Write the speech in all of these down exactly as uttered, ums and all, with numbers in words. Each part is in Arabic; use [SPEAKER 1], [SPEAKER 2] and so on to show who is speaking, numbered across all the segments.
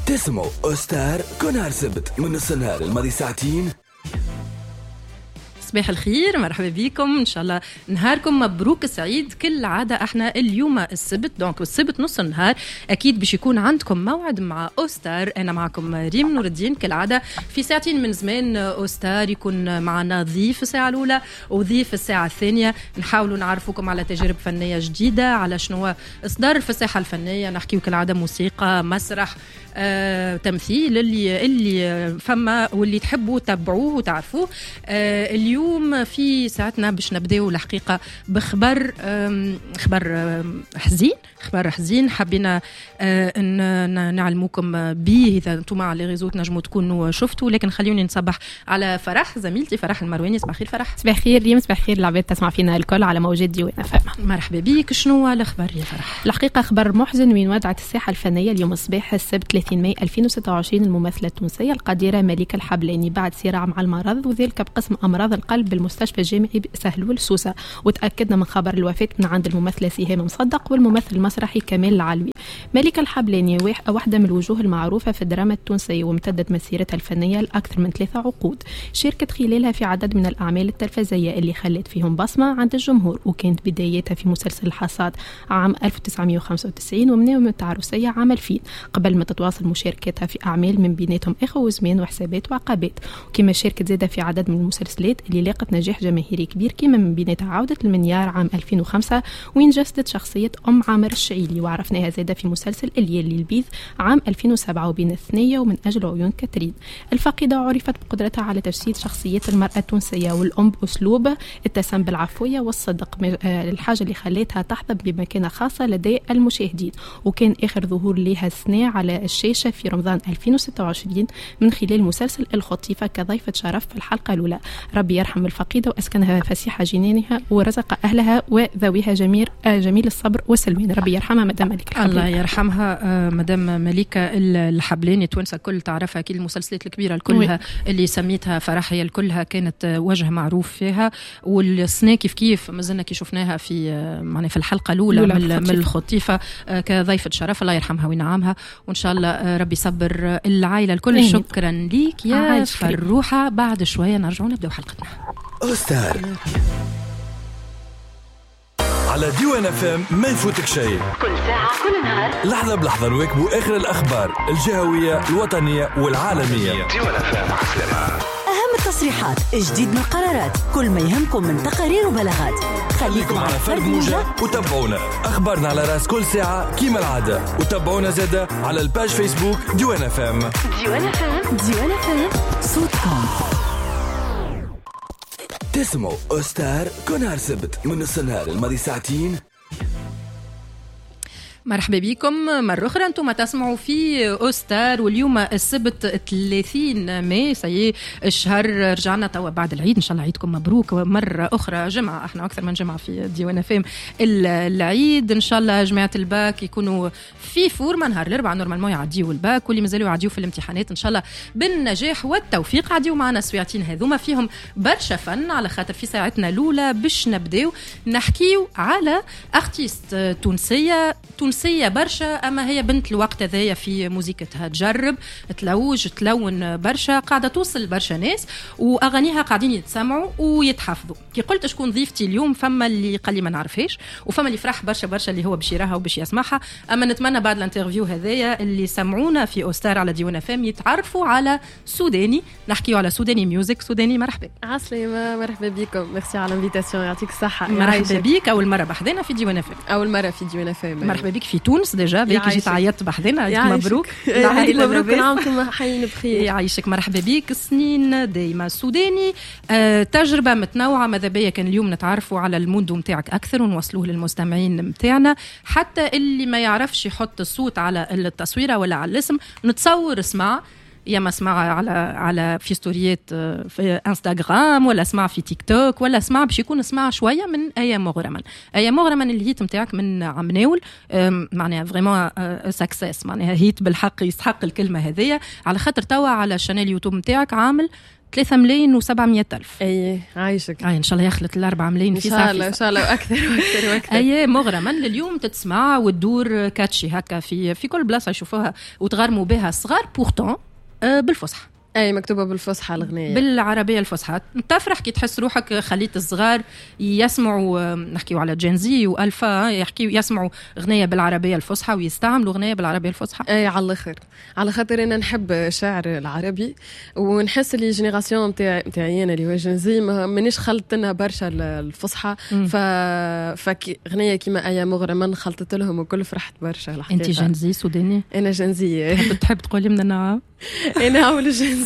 [SPEAKER 1] تسمعوا أوستار كونار سبت من نص النهار الماضي ساعتين.
[SPEAKER 2] صباح الخير، مرحبا بكم، ان شاء الله نهاركم مبروك سعيد. كل عاده احنا اليوم السبت، دونك السبت نص النهار اكيد باش يكون عندكم موعد مع اوستار. انا معكم ريم نور الدين كالعاده في ساعتين من زمان. اوستار يكون معنا ضيف الساعه الاولى وضيف الساعه الثانيه، نحاولوا نعرفوكم على تجارب فنيه جديده، على شنو اصدار في الساحه الفنيه، نحكيو كالعاده موسيقى، مسرح، آه، تمثيل، اللي اللي فما واللي تحبوا تتابعوه وتعرفوه. آه، اليوم في ساعتنا باش نبداو الحقيقه بخبر خبر حزين خبر حزين حبينا آه، ان نعلموكم به. اذا انتم على ريزو تنجموا تكونوا شفتوا، لكن خليوني نصبح على فرح زميلتي فرح المرواني. صباح الخير فرح.
[SPEAKER 3] صباح الخير ريم، صباح الخير العباد تسمع فينا الكل على موجات ديوان اف ام.
[SPEAKER 2] مرحبا بك، شنو الاخبار يا فرح؟
[SPEAKER 3] الحقيقه خبر محزن وين وضعت الساحه الفنيه اليوم الصباح السبت ثلاثين ماي ألفين وستة وعشرين الممثله التونسيه القديره مليكه الحبلاني بعد صراع مع المرض، وذلك بقسم امراض القلب بالمستشفى الجامعي سهلول سوسه. وتاكدنا من خبر الوفاه من عند الممثله سهام مصدق والممثل المسرحي كمال العلوي. مليكه الحبلاني واحده من الوجوه المعروفه في الدراما التونسيه، وامتدت مسيرتها الفنيه لاكثر من ثلاثه عقود. شاركت خلالها في عدد من الاعمال التلفزيونيه اللي خلت فيهم بصمه عند الجمهور، وكانت بدايتها في مسلسل الحصاد عام ألف وتسعمائة وخمسة وتسعين ومناومة عروسيه عام ألفين، قبل ما تتواصل مشاركتها في اعمال من بيناتهم اخو وزمان وحسابات وعقبات. وكما شاركت زاده في عدد من المسلسلات اللي لاقت نجاح جماهيري كبير، كما من بيناتها عوده المنيار عام ألفين وخمسة وين جسدت شخصيه ام عامر الشعيلي، وعرفناها زاده في مسلسل الليالي البيض عام ألفين وسبعة وبين الثنيه ومن اجل عيون كاترين. الفاقده عرفت بقدرتها على تجسيد شخصيه المراه التونسيه والام باسلوب اتسم بالعفويه والصدق، الحاجه اللي خلتها تحظى بمكانه خاصه لدى المشاهدين. وكان اخر ظهور لها سنة على الشاشه في رمضان ألفين وستة وعشرين من خلال مسلسل الخطيفه كضيفه شرف في الحلقه الاولى. ربي يرحم الفقيده واسكنها فسيح جنانها ورزق اهلها وذويها جميل جميل الصبر والسلوان. ربي يرحمها مدام مليكه الحبلاني.
[SPEAKER 2] الله يرحمها مدام مليكه الحبلاني. توانسه كل تعرفها، كل المسلسلات الكبيره الكلها اللي سميتها فرح هي الكلها كانت وجه معروف فيها. والسنة كيف كيف مازلنا كي شفناها في معناها في الحلقه الاولى من الخطيفه كضيفه شرف. الله يرحمها وينعمها، وان شاء الله ربي يصبر العائله الكل. أمين. شكرا ليك يا فروحه. بعد شويه نرجعوا نبداو حلقتنا.
[SPEAKER 1] أوستار على ديوان اف ام، ما يفوتك شيء.
[SPEAKER 4] كل ساعة كل نهار
[SPEAKER 1] لحظة بلحظة نواكبوا آخر الأخبار الجهوية الوطنية والعالمية. ديوان اف ام عسلامة.
[SPEAKER 4] أهم التصريحات، جديد من القرارات، كل ما يهمكم من تقارير وبلاغات. خليكم على فرد موجة
[SPEAKER 1] وتابعونا أخبارنا على راس كل ساعة كيما العادة، وتابعونا زادة على الباج فيسبوك ديوان اف ام.
[SPEAKER 4] ديوان اف ام، ديوان اف ام صوتكم.
[SPEAKER 1] تسمعوا أوستار كونار سبت من نص النهار الماضي ساعتين.
[SPEAKER 2] مرحبا بكم مرة أخرى، أنتم تسمعوا في أوستار. واليوم السبت ثلاثين ماي، سي الشهر رجعنا توا بعد العيد. إن شاء الله عيدكم مبروك مرة أخرى. جمعة احنا أكثر من جمعة في ديوان فيم العيد. إن شاء الله جماعة الباك يكونوا في فورمة نهار الأربعاء، نورمالمون يعديوا الباك، واللي مازالوا يعديوا في الامتحانات إن شاء الله بالنجاح والتوفيق. عديوا معنا سويعتين هذوما فيهم برشا فن، على خاطر في ساعتنا الأولى باش نبداو نحكيو على أرتيست تونسية تونسية برشا، أما هي بنت الوقت هذايا في موسيقتها، تجرب تلوج تلون برشا، قاعدة توصل برشا ناس، وأغانيها قاعدين يتسمعوا ويتحفظوا. كي قلت شكون ضيفتي اليوم، فما اللي قال لي ما نعرفهاش، وفما اللي فرح برشا برشا اللي هو باش يراها وباش يسمعها. أما نتمنى بعد الانترفيو هذايا اللي سمعونا في أوستار على ديوان فام يتعرفوا على سوداني، نحكيو على سوداني ميوزك. سوداني مرحبا.
[SPEAKER 5] عسلامة، مرحبا بكم، ميرسي على الانفيتاسيون، يعطيك الصحة.
[SPEAKER 2] مرحبا بك، أول مرة بحذنا في ديوان فام.
[SPEAKER 5] أول مرة في ديوان فام.
[SPEAKER 2] مرحبا بك في تونس ديجا، بيك جيت عيطت بحذنا. عيدك مبروك.
[SPEAKER 5] عيدك مبروك، نعمكم حيين بخير.
[SPEAKER 2] يعيشك، مرحبا بك. سنين دايما سوداني، آه، تجربة متنوعة. ماذا بيا كان اليوم نتعرفوا على المود متاعك أكثر ونوصلوه للمستمعين متاعنا، حتى اللي ما يعرفش يحط الصوت على التصويرة ولا على الاسم نتصور اسمع، يا ما اسمع على على في ستوريات في انستغرام، ولا اسمع في تيك توك، ولا اسمع باش يكون اسمع شويه من ايام مغرما. ايام مغرما الهيت نتاعك من عمناول، معناها فريمون سكسس، معناها هيت بالحق يستحق الكلمه هذيا، على خاطر توا على الشانيل يوتيوب نتاعك عامل ثلاثة ملايين وسبعمية ألف.
[SPEAKER 5] اي عايشك.
[SPEAKER 2] اي ان شاء الله يخلط الأربعة ملايين في ساعة.
[SPEAKER 5] ان شاء الله ان شاء الله واكثر واكثر واكثر.
[SPEAKER 2] اي مغرما لليوم تتسمع وتدور كاتشي هكا في في كل بلاصه يشوفوها وتغرموا بها الصغار بورتون بالفصحى.
[SPEAKER 5] اي مكتوبه بالفصحى الغنيه
[SPEAKER 2] بالعربيه الفصحى. تفرح كي تحس روحك خليت الصغار يسمعوا، نحكيو على جينزي والفا، يحكيو يسمعوا غنيه بالعربيه الفصحى ويستعملوا غنيه بالعربيه الفصحى.
[SPEAKER 5] اي على الاخر، على خاطر انا نحب الشعر العربي ونحس لي جينيراسيون نتاعي نتاعي انا اللي هو جينزي مانيش خلطت لنا برشا الفصحى، ف فكي غنيه كيما ايا مغرما خلطت لهم وكل فرحت برشا الحقيقه.
[SPEAKER 2] انت جينزي سوداني؟
[SPEAKER 5] انا جينزي.
[SPEAKER 2] تحب تحب تقولي من النوع؟
[SPEAKER 5] انا اول جينزي.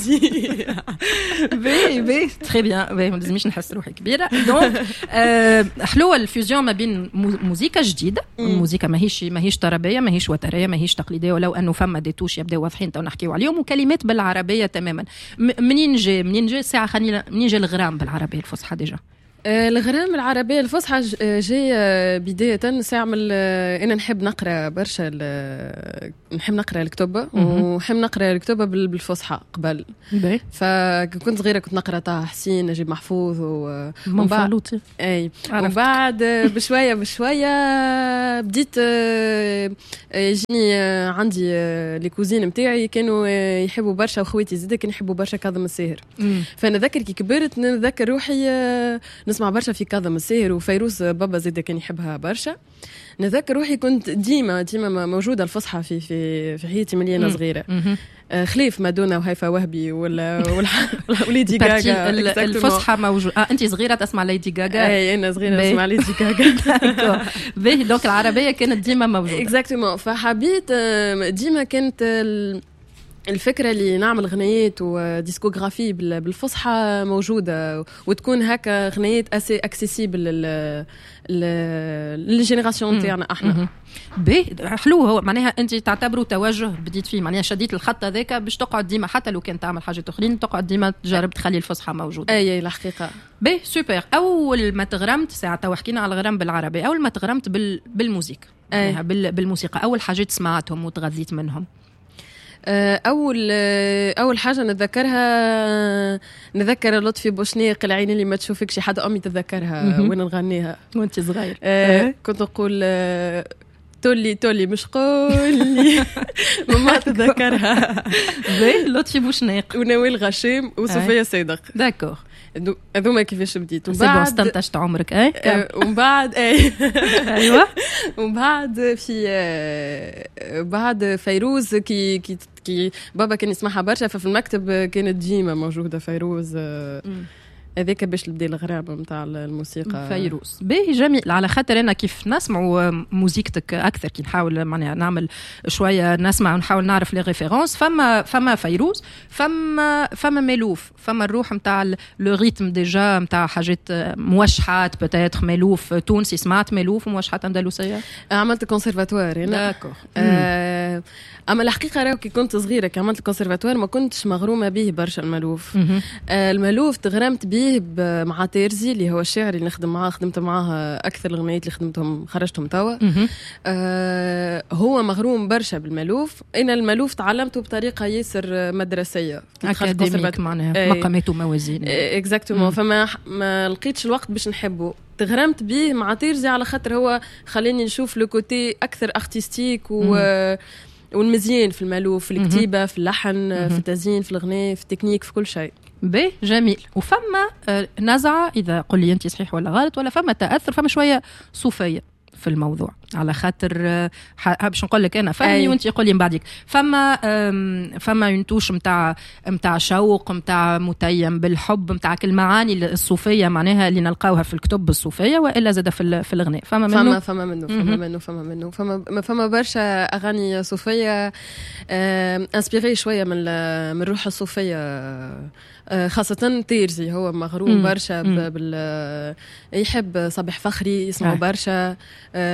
[SPEAKER 2] بي بي تري بيان. بي ما لازمش نحس روحي كبيره. دونك حلوه الفيوزيون ما بين موسيقى جديده، الموسيقى ماهيش ماهيش طربيه ماهيش وتريه ماهيش تقليديه، ولو انه فما دي توش يبداو واضحين تو نحكيو عليهم، وكلمات بالعربيه تماما. منين جاي منين جاي الساعه خلينا منين جاي الغرام بالعربيه الفصحى ديجا؟
[SPEAKER 5] الغرام العربية الفصحى جاي بداية ساعمل. أنا نحب نقرأ برشا، نحب نقرأ الكتب ونحب نقرأ الكتب بالفصحى قبل. فكنت صغيرة كنت نقرأ طه حسين، نجيب محفوظ ومن بعد أي ومن بعد بشوية بشوية بديت يجيني عندي لي كوزين متاعي كانوا يحبوا برشا، وخواتي زيدا كانوا يحبوا برشا كاظم الساهر. فأنا ذكر كي كبرت نذكر روحي نسمع برشا في كاظم الساهر وفيروز بابا زيدا كان يحبها برشا. نذكر روحي كنت ديما ديما موجوده الفصحى في في في حياتي من انا صغيره. خليف مادونا وهيفا وهبي ولا وليدي غاغا.
[SPEAKER 2] الفصحى موجود. اه انت صغيره تسمع ليدي غاغا؟
[SPEAKER 5] اي انا صغيره اسمع ليدي غاغا.
[SPEAKER 2] باهي دونك العربيه كانت ديما موجوده.
[SPEAKER 5] اكزاكتومون. فحبيت ديما كانت الفكرة اللي نعمل غنيات وديسكوغرافي بالفصحى موجودة وتكون هكا غنيات أسي أكسيسيبل للجينيراسيون تاعنا احنا.
[SPEAKER 2] باهي حلو. هو معناها انت تعتبروا توجه بديت فيه، معناها شديت الخط هذاك باش تقعد ديما حتى لو كان تعمل حاجات اخرين تقعد ديما تجرب تخلي الفصحى موجوده.
[SPEAKER 5] اي الحقيقه.
[SPEAKER 2] باهي سوبر. اول ما تغرمت ساعه تو حكينا على الغرام بالعربي، اول ما تغرمت بال... بالموسيقى معناها بال... بالموسيقى، اول حاجات سمعتهم وتغذيت منهم؟
[SPEAKER 5] أول أول حاجة نتذكرها نذكر لطفي بوشنيق العين اللي ما تشوفكش، حدا أمي تتذكرها وين نغنيها
[SPEAKER 2] وانت صغير.
[SPEAKER 5] أه كنت أقول تولي تولي مش قولي ماما تتذكرها.
[SPEAKER 2] زي لطفي بوشنيق
[SPEAKER 5] ونويل غشيم وصوفيا صادق.
[SPEAKER 2] داكور.
[SPEAKER 5] هذوما كيفاش بديت.
[SPEAKER 2] ومن بعد استمتعت عمرك. اي
[SPEAKER 5] ومن بعد اي
[SPEAKER 2] ايوه
[SPEAKER 5] ومن بعد في بعد فيروز كي كي كي بابا كان يسمعها برشا، ففي المكتب كانت ديما موجوده فيروز. هذاك باش نبدا الغرابه نتاع الموسيقى
[SPEAKER 2] فيروز. باهي جميل. على خاطر انا كيف نسمعوا موسيقتك اكثر كي نحاول معناها نعمل شويه نسمع ونحاول نعرف لي ريفيرونس، فما فما فيروز، فما فما ملوف، فما الروح نتاع لو ريتم ديجا نتاع حاجات موشحات بتاتر ملوف تونسي. سمعت ملوف وموشحات اندلسيه؟
[SPEAKER 5] عملت كونسيرفاتوار هنا.
[SPEAKER 2] داكور.
[SPEAKER 5] آه اما الحقيقه راهو كي كنت صغيره كي عملت الكونسيرفاتوار ما كنتش مغرومه به برشا الملوف. آه الملوف تغرمت به مع تيرزي اللي هو الشاعر اللي نخدم معاه، خدمت معاه اكثر الغنيات اللي خدمتهم خرجتهم توا. آه هو مغروم برشا بالملوف. انا الملوف تعلمته بطريقه ياسر مدرسيه
[SPEAKER 2] اكاديميك معناها مقامات وموازين.
[SPEAKER 5] اكزاكتومون. فما ما لقيتش الوقت باش نحبه. تغرمت به مع تيرزي على خاطر هو خلاني نشوف لو كوتي اكثر ارتستيك و والمزيان في المالوف، في الكتيبه، في اللحن، في التزيين، في الغناء، في التكنيك، في كل شيء.
[SPEAKER 2] باهي جميل. وفما نزعه اذا قل لي انت صحيح ولا غلط، ولا فما تاثر، فما شويه صوفيه في الموضوع على خاطر باش نقول لك انا فهمي وانت قولي من بعدك. فما فما ينتوش نتاع نتاع شوق، نتاع متيم بالحب، نتاع كل المعاني الصوفيه معناها اللي نلقاوها في الكتب الصوفيه والا زاد في في الغناء. فما منه
[SPEAKER 5] فما فما منه فما منه فما منه فما فما برشا اغاني صوفيه انسبيري شويه من من الروح الصوفيه، خاصة تيرزي هو مغروم برشا بال يحب صباح فخري يسمعوا برشا.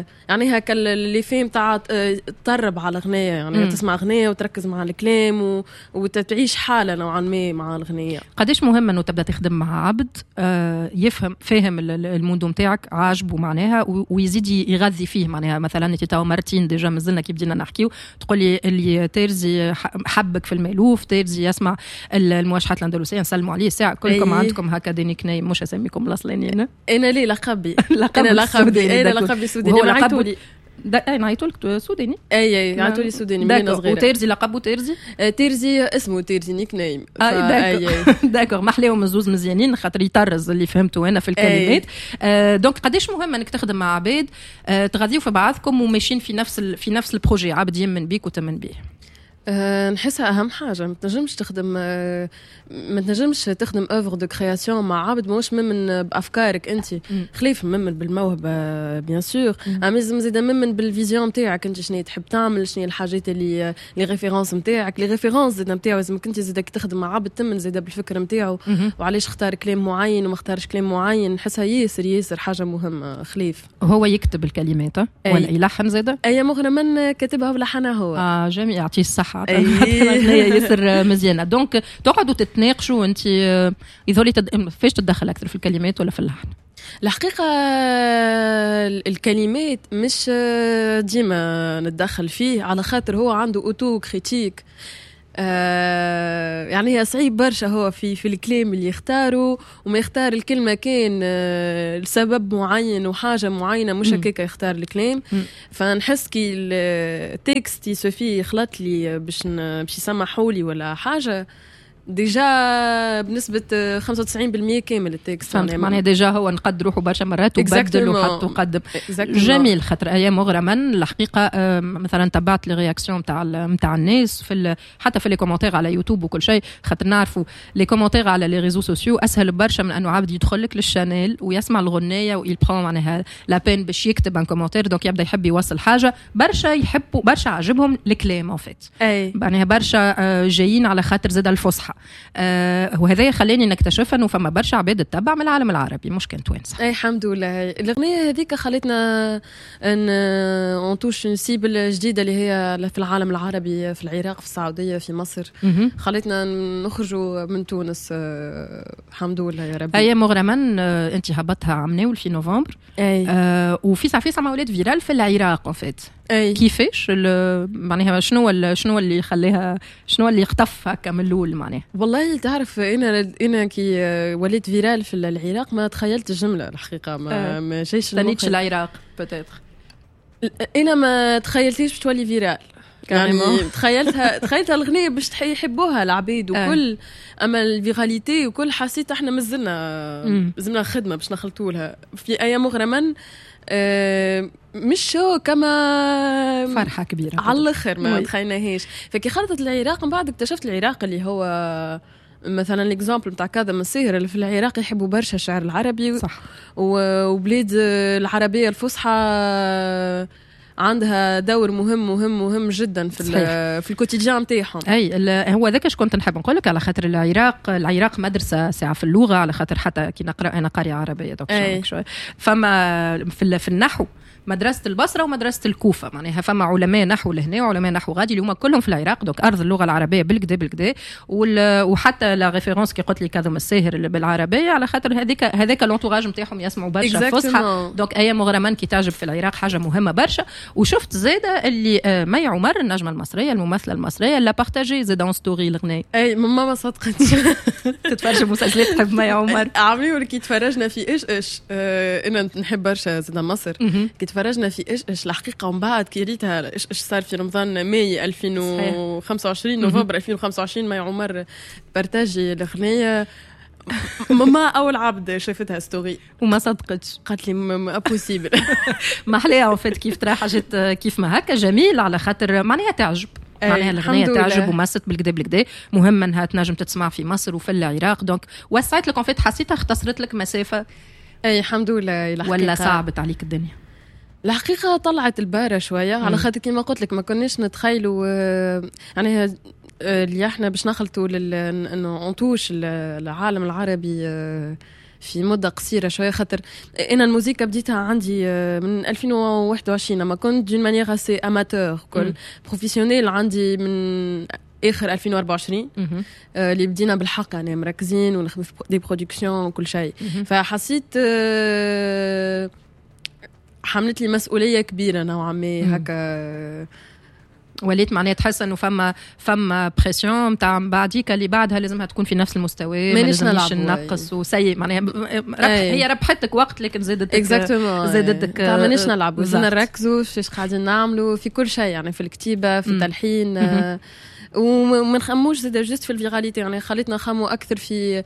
[SPEAKER 5] يعني هكا اللي فيهم تاع تطرب على الاغنيه يعني م. تسمع اغنيه وتركز مع الكلام و... وتعيش حاله نوعا ما مع الاغنيه.
[SPEAKER 2] قداش مهم انه تبدا تخدم مع عبد آه يفهم فاهم الموندو نتاعك عاجبه معناها ويزيد يغذي فيه معناها. مثلا انت تو مرتين ديجا مازلنا كي بدينا نحكيو تقولي اللي تيرزي حبك في المألوف، تيرزي يسمع المواشحات الاندلسيه نسلموا عليه ساعه كلكم أيه. عندكم هكا دي نيك نيم مش اسميكم الاصليين. انا
[SPEAKER 5] انا ليه لقبي انا لقبي انا لقبي سوداني
[SPEAKER 2] نعيطولي دا نعيطولك سوداني
[SPEAKER 5] اي اي نعيطولي سوداني من صغيره.
[SPEAKER 2] وتيرزي لقبه تيرزي
[SPEAKER 5] تيرزي اسمه تيرزي نيك نيم.
[SPEAKER 2] اي داكور محليهم الزوز مزيانين خاطر يطرز اللي فهمته انا في الكلمات. آه دونك قداش مهم انك تخدم مع عباد آه تغذيو في بعضكم وماشيين في نفس في نفس البروجي، عبد يمن بيك وتمن بيه.
[SPEAKER 5] أه نحسها اهم حاجه. ما تنجمش تخدم أه ما تنجمش تخدم اوفر دو كرياسيون مع عبد موش ممن بافكارك انت خليف ممن بالموهبه بيان سور اما لازم زيد ممن بالفيزيون نتاعك انت شنو تحب تعمل، شنو الحاجات اللي لي ريفيرونس نتاعك لي ريفيرونس زيد نتاعو لازم كنت زيد تخدم مع عبد تمن زيد بالفكر نتاعو وعلاش اختار كلام معين وما اختارش كلام معين. نحسها ياسر ياسر حاجه مهمه. خليف
[SPEAKER 2] هو يكتب الكلمات ولا يلحن زيد؟
[SPEAKER 5] اي مغرما كاتبها ولحنها هو.
[SPEAKER 2] اه جميل يعطيه الصحه. أيه. ياسر مزيانه. دونك تقعدوا تتناقشوا انت يظهر تد... فاش تتدخل اكثر في الكلمات ولا في اللحن؟
[SPEAKER 5] الحقيقه الكلمات مش ديما نتدخل فيه على خاطر هو عنده اوتو كريتيك. آه يعني هي صعيب برشا هو في في الكلام اللي يختاره وما يختار الكلمه كان آه لسبب معين وحاجه معينه مش هكاك يختار الكلام. م. فنحس كي التكست يسوفي يخلط لي باش باش يسمحوا لي ولا حاجه ديجا بنسبة خمسة وتسعين بالمية كامل التكست.
[SPEAKER 2] فهمت معناها ديجا هو نقد روحه برشا مرات وبدل وحط وقدم. جميل. خاطر ايام مغرما الحقيقه مثلا تبعت لي رياكسيون نتاع نتاع الناس في حتى في لي كومونتير على يوتيوب وكل شيء خاطر نعرفوا لي كومونتير على لي ريزو سوسيو اسهل برشا من انه عبد يدخل لك للشانيل ويسمع الغنيه ويل برون معناها لا بين باش يكتب ان كومونتير. دونك يبدا يحب يوصل حاجه برشا يحبوا برشا عجبهم الكلام ان فيت معناها برشا جايين على خاطر زاد الفصحى. آه وهذا خلاني نكتشف انه فما برشا عباد تتبع من العالم العربي مش كان توانسه.
[SPEAKER 5] اي الحمد لله. الاغنيه هذيك خلتنا ان اونتوش سيبل جديده اللي هي في العالم العربي في العراق في السعوديه في مصر. م- خلتنا نخرجوا من تونس. آه الحمد لله يا ربي.
[SPEAKER 2] اي مغرما آه انت هبطتها عمناول في نوفمبر.
[SPEAKER 5] اي
[SPEAKER 2] آه وفي ساعه في ساعه ولات فيرال في العراق ان فيت. أي. كيفاش معناها شنو شنو اللي خليها شنو اللي اختف هكا من الاول معناها؟
[SPEAKER 5] والله تعرف انا انا كي وليت فيرال في العراق ما تخيلت الجمله الحقيقه ما أه. ما جايش
[SPEAKER 2] تنيتش العراق بتاتر.
[SPEAKER 5] انا ما تخيلتيش باش تولي فيرال يعني تخيلتها تخيلتها الاغنيه باش يحبوها العبيد وكل أه. اما الفيراليتي وكل حسيت احنا مازلنا مازلنا خدمه باش نخلطوا لها في ايام مغرما. أه مش شو كما
[SPEAKER 2] فرحه كبيره
[SPEAKER 5] على الاخر ما تخيلناهاش. فكي خلطت العراق من بعد اكتشفت العراق اللي هو مثلا الاكزامبل نتاع كذا من السهر اللي في العراق يحبوا برشا الشعر العربي.
[SPEAKER 2] صح.
[SPEAKER 5] وبلاد العربيه الفصحى عندها دور مهم مهم مهم جدا في في الكوتيديان نتاعهم.
[SPEAKER 2] اي هو ذاك اش كنت نحب نقول لك على خاطر العراق العراق مدرسه ساعه في اللغه على خاطر حتى كي نقرا انا قارئه عربيه دوك شويه فما في, في النحو مدرسة البصرة ومدرسة الكوفة معناها فما علماء نحو لهنا وعلماء نحو غادي اللي هما كلهم في العراق. دوك أرض اللغة العربية بالكدا بالكدا وحتى لا ريفيرونس كي قلت لي كاظم الساهر اللي بالعربية على خاطر هذيك هذاك لونتوراج نتاعهم يسمعوا برشا فصحى. دوك أيام مغرمان كي تعجب في العراق حاجة مهمة برشا. وشفت زادة اللي مي عمر النجمة المصرية الممثلة المصرية لا بارتاجي زاد اون ستوري الغناء.
[SPEAKER 5] أي ماما ما صدقتش
[SPEAKER 2] تتفرج مسلسلات تحب مي عمر
[SPEAKER 5] عملوا كي تفرجنا في إيش إيش آه أنا نحب برشا زاد مصر كي تفرجنا في إيش إيش الحقيقة ومن بعد كي ريتها إيش إيش صار في رمضان ماي ألفين وخمسة وعشرين نوفمبر ألفين وخمسة وعشرين مي عمر بارتاجي الأغنية. ماما أول عبد شافتها ستوري
[SPEAKER 2] وما صدقتش
[SPEAKER 5] قالت لي ما بوسيبل
[SPEAKER 2] ما حلاها وفات كيف ترى حاجات كيف ما هكا جميل على خاطر معناها تعجب معناها الأغنية تعجب ومست بالكدا بالكدا مهم أنها تنجم تتسمع في مصر وفي العراق. دونك وسعت لك وفات حسيتها اختصرت لك مسافة.
[SPEAKER 5] أي الحمد لله.
[SPEAKER 2] ولا صعبت عليك الدنيا؟
[SPEAKER 5] الحقيقة طلعت البارة شوية على خاطر كما قلت لك ما كناش نتخيلوا يعني اللي احنا باش نخلطوا انه انتوش العالم العربي في مده قصيره شويه، خاطر انا الموسيقى بديتها عندي من ألفين وواحد وعشرين لما كنت دون مانيير اسي اماتور كل بروفيسيونيل عندي من اخر ألفين وأربعة وعشرين آه اللي بدينا بالحق يعني مركزين ونخدم في دي برودكسيون وكل شيء. فحسيت آه حملت لي مسؤوليه كبيره نوعا ما هكا،
[SPEAKER 2] وليت معناها تحس انه فما فما بريسيون نتاع بعديك اللي بعدها لازمها تكون في نفس المستوى، ما لازمش ننقص وسيء معناها ربح هي ربحتك وقت لكن زادتك زادتك
[SPEAKER 5] مانيش نلعبوا، زدنا نركزوا في ايش قاعدين نعملوا في كل شيء يعني في الكتيبه في التلحين آه وما نخموش زاد جست في الفيراليتي يعني خليتنا نخمو اكثر في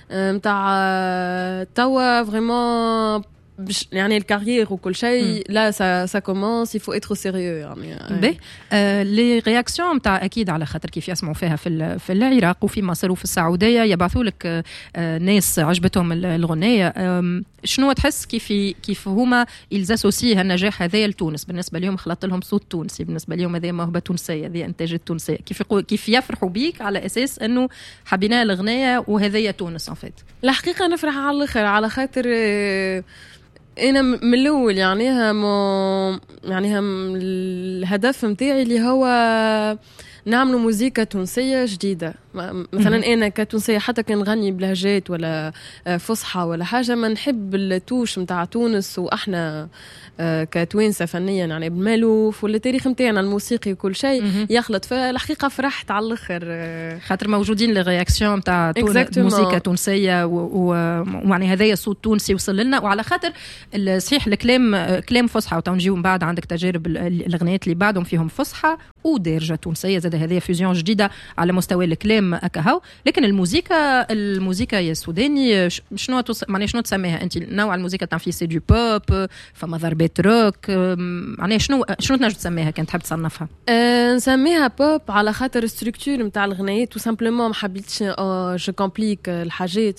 [SPEAKER 5] نتاع توا فريمون يعني الكارير وكل شيء لا سا سا كومونس يفو اترو سيريو يعني.
[SPEAKER 2] بي آه لي رياكسيون نتاع اكيد على خاطر كيف يسمعوا فيها في في العراق وفي مصر وفي السعوديه يبعثوا لك آه ناس عجبتهم الغنيه، آه شنو تحس كيف كيف هما يلزاسوسي هالنجاح هذا لتونس؟ بالنسبه لهم خلط لهم صوت تونسي، بالنسبه لهم هذه موهبه تونسيه، هذه انتاج تونسيه، كيف كيف يفرحوا بيك على اساس انه حبينا الغنيه وهذه تونس ان فيت؟
[SPEAKER 5] الحقيقه نفرح على الاخر على خاطر آه انا من الاول يعني هم يعني هم الهدف متاعي اللي هو نعمل موسيقى تونسيه جديده. مثلا انا كتونسيه حتى كان نغني بلهجات ولا فصحى ولا حاجه ما نحب التوش نتاع تونس، واحنا كتوانسه فنيا يعني بالمالوف ولا التاريخ نتاعنا الموسيقي وكل شيء يخلط. فالحقيقه فرحت على الاخر
[SPEAKER 2] خاطر موجودين لي رياكسيون نتاع موسيقى تونسيه ويعني هذايا صوت تونسي وصل لنا، وعلى خاطر صحيح الكلام كلام فصحى وتنجيو من بعد عندك تجارب الاغنيات اللي بعدهم فيهم فصحى ودارجه تونسيه زاد هذه فيوزيون جديده على مستوى الكلام أكهو. لكن الموسيقى الموسيقى يا السوداني شنو توص... معناها شنو تسميها انت؟ نوع الموسيقى تاع في سي دو بوب فما ضربات روك، معناها شنو شنو تنجم تسميها كان تحب تصنفها؟
[SPEAKER 5] أه نسميها بوب على خاطر الستركتور نتاع الغنايات تو سامبلومون ما حبيتش جو كومبليك الحاجات.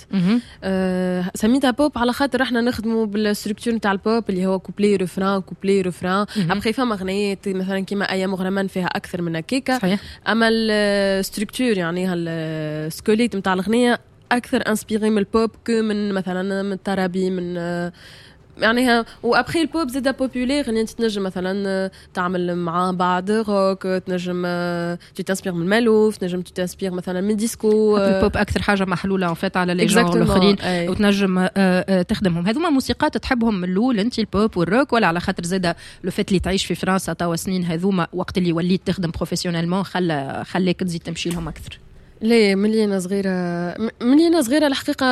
[SPEAKER 5] أه سميتها بوب على خاطر احنا نخدموا بالستركتور نتاع البوب اللي هو كوبلي ريفران كوبلي ريفران. ابخي فما غنايات مثلا كيما ايام مغرمان فيها اكثر من هكاكا، اما الستركتور يعني هالسكوليت نتاع الغنيه اكثر انسبيري من البوب كو من مثلا من الترابي من يعني. وابخي البوب زاده بوبولير اللي انت تنجم مثلا تعمل مع بعض روك، تنجم تتنسبير من المالوف، تنجم تتنسبير مثلا من ديسكو.
[SPEAKER 2] البوب اكثر حاجه محلوله فات على لي جونر الاخرين وتنجم تخدمهم. هذوما موسيقات تحبهم من الاول انت البوب والروك، ولا على خاطر زاده لو فات اللي تعيش في فرنسا توا سنين هذوما وقت اللي وليت تخدم بروفيسيونيلمون خلى خليك تزيد تمشي لهم اكثر؟
[SPEAKER 5] ليه مليانة صغيرة مليانة صغيرة الحقيقة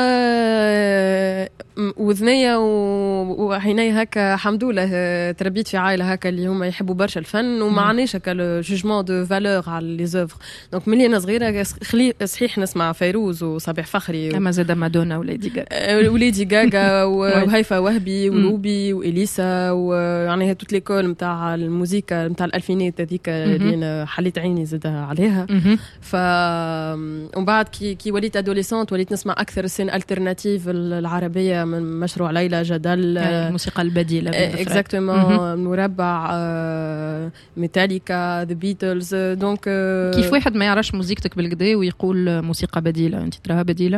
[SPEAKER 5] وذنية وعيني هكا الحمد لله تربيت في عائلة هكا اللي هم يحبوا برشا الفن وما عناش هكا لو جوجمون دو فالور على لي زوفر. دونك مليانة صغيرة صحيح نسمع فيروز وصبيح فخري
[SPEAKER 2] اما زاد مادونا وليدي غاغا
[SPEAKER 5] وليدي غاغا وهيفا وهبي وروبي واليسا ويعني هي توت ليكول نتاع الموسيقى نتاع الالفينات هذيك اللي انا حليت عيني زاد عليها. ف ومن بعد كي كي وليت ادوليسونت وليت نسمع اكثر السين الترناتيف العربيه من مشروع ليلى جدل
[SPEAKER 2] الموسيقى البديله
[SPEAKER 5] اكزاكتومون مربع ميتاليكا ذا بيتلز. دونك
[SPEAKER 2] كيف واحد ما يعرفش موسيقتك بالكدا ويقول موسيقى بديله انت تراها بديله؟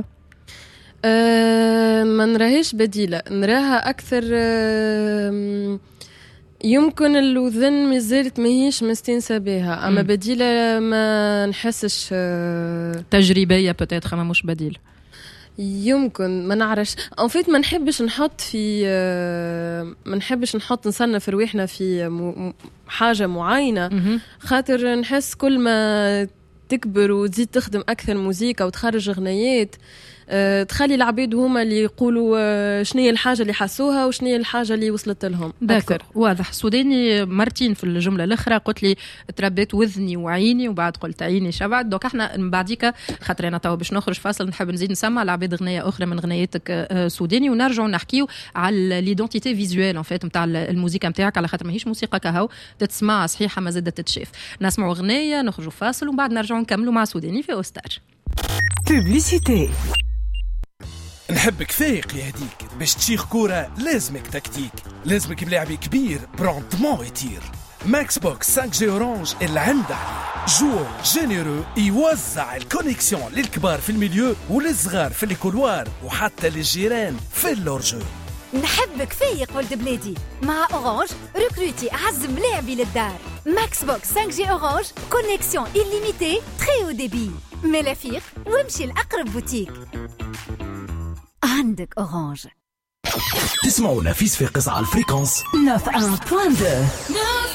[SPEAKER 5] أه ما نراهيش بديله، نراها اكثر أه يمكن الوذن مازالت ماهيش مستنسه بها، اما بديله ما نحسش
[SPEAKER 2] تجريبيه بتاتر مش بديل.
[SPEAKER 5] يمكن ما نعرفش ان فيت ما نحبش نحط في ما نحبش نحط نصنف رواحنا في حاجه معينه، خاطر نحس كل ما تكبر وتزيد تخدم اكثر موسيقى وتخرج غنيات أه تخلي العبيد هما اللي يقولوا أه شنو هي الحاجه اللي حسوها وشنو هي الحاجه اللي وصلت لهم اكثر.
[SPEAKER 2] واضح. سوداني مرتين في الجمله الاخرى قلت لي تربيت وذني وعيني وبعد قلت عيني شبعت. دوك احنا من بعديك خاطر انا تو باش نخرج فاصل نحب نزيد نسمع العبيد اغنيه اخرى من غنياتك أه سوداني ونرجعوا نحكيو على ليدونتيتي فيزوال ان فيت نتاع الموسيقى نتاعك على خاطر ماهيش موسيقى كهو تتسمع صحيحه ما زادت تتشاف. نسمعوا اغنيه نخرجوا فاصل ومن بعد نرجعوا نكملوا مع سوداني في اوستار.
[SPEAKER 4] بوبليسيتي.
[SPEAKER 6] نحبك فايق يا هديك باش تشيخ كورة لازمك تكتيك، لازمك ملاعب كبير برونتمون يطير، ماكس بوكس خمسة جي اورانج اللي عنده جور جينيرو يوزع الكونيكسيون للكبار في الميليو وللصغار في الكولوار وحتى للجيران في اللورجو.
[SPEAKER 7] نحبك فايق ولد بلادي. مع اورانج ريكروتي اعز ملاعبي للدار. ماكس بوكس خمسة جي اورانج كونيكسيون إليميتي تري او ديبي. ملافيق وامشي لأقرب بوتيك. عندك اورانج.
[SPEAKER 1] تسمعونا في صفاقس على الفريكونس
[SPEAKER 4] تسعة وتسعين فاصلة اثنين.